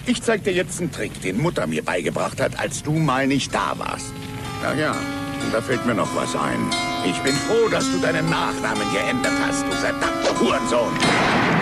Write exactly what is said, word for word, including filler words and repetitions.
Ich zeig dir jetzt einen Trick, den Mutter mir beigebracht hat, als du mal nicht da warst. Ach ja, und da fällt mir noch was ein. Ich bin froh, dass du deinen Nachnamen geändert hast, du verdammter Hurensohn.